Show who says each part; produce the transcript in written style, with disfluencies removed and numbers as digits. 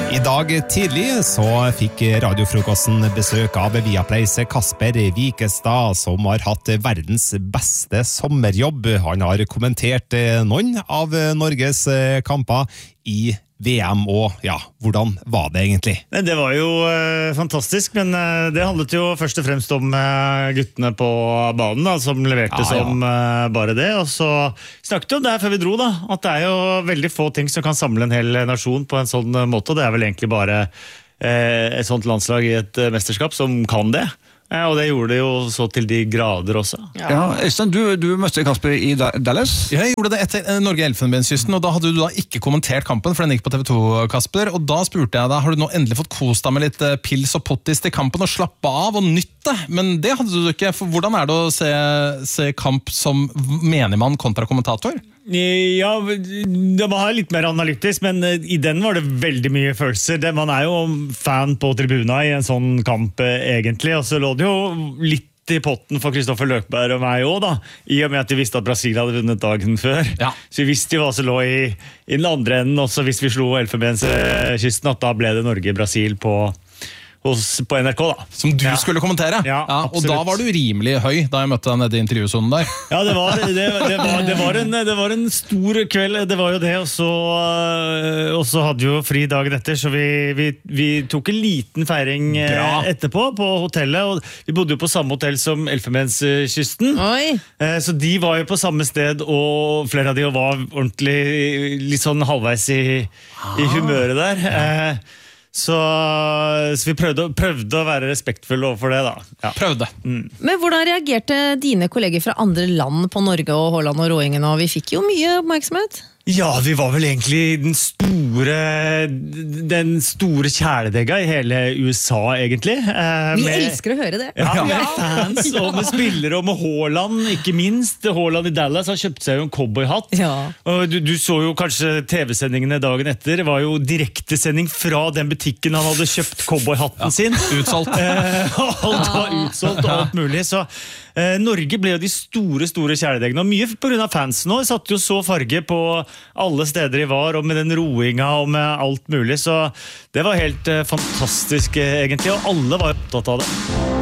Speaker 1: I dag tidlig så fikk radiofrokosten besøk av Viaplays Kasper Wikestad, som har hatt verdens beste sommerjobb. Han har kommentert noen av Norges kamper i VM, og ja, hvordan var det egentlig?
Speaker 2: Det var jo fantastisk, men det handlet jo først og fremst om guttene på banen da, som leverte som bare det, og så snakket vi om det her før vi dro da, at det er jo veldig få ting som kan samle en hel nasjon på en sånn måte, og det er vel egentlig bare et sånt landslag i et mesterskap som kan det. Og det gjorde det jo så til de grader også.
Speaker 3: Ja, Øystein, du møtte Kasper i Dallas?
Speaker 4: Jeg gjorde det etter Norge-Elfenbenskysten, og da hadde du da ikke kommentert kampen, for den gikk på TV 2, Kasper, og da spurte jeg deg, har du nå endelig fått kost deg med litt pils og pottis til kampen og slappe av og nytte? Men det hadde du ikke, for hvordan er det å se kamp som menigmann kontra kommentator?
Speaker 2: Ja, det var litt mer analytisk, men i den var det veldig mye følelser. Man er jo fan på tribuna i en sånn kamp egentlig, og så lå det jo litt i potten for Kristoffer Løkberg og meg også da, i og med at de visste at Brasil hadde vunnet dagen før. Ja. Så vi visste jo hva som lå i den andre enden, også hvis vi slo Elfenbenskysten, at da ble det Norge-Brasil på NRK da.
Speaker 4: Som du skulle kommentere?
Speaker 2: Ja,
Speaker 4: og da var du rimelig høy da jeg møtte deg nede i intervjusonen der.
Speaker 2: Ja, det var en stor kveld, det var jo det, og så hadde vi jo fri dagen etter, så vi tok en liten feiring etterpå på hotellet, og vi bodde jo på samme hotell som Elfenbenskysten. Så de var jo på samme sted, og flere av de var ordentlig litt sånn halvveis i humøret der. Så vi prøvde å være respektfulle overfor det da. Ja.
Speaker 4: Prøvde.
Speaker 5: Men hvordan reagerte dine kolleger fra andre land på Norge og Holland og Råingen, og vi fikk jo mye oppmerksomhet?
Speaker 2: Ja, vi var vel egentlig den store kjæledegga i hele USA, egentlig.
Speaker 5: Vi elsker å høre det.
Speaker 2: Ja, med fans, og med spillere, og med Haaland, ikke minst. Haaland i Dallas har kjøpt seg jo en cowboyhatt. Ja. Og du så jo kanskje TV-sendingene dagen etter. Det var jo direktesending fra den butikken han hadde kjøpt cowboyhatten sin.
Speaker 4: Utsolgt.
Speaker 2: Alt var utsolgt og alt mulig, så Norge ble jo de store kjæledeggene, og mye på grunn av fansen nå. Satt jo så farge på alle steder i var, og med den roinga og med alt mulig, så det var helt fantastisk egentlig, og alle var opptatt av det.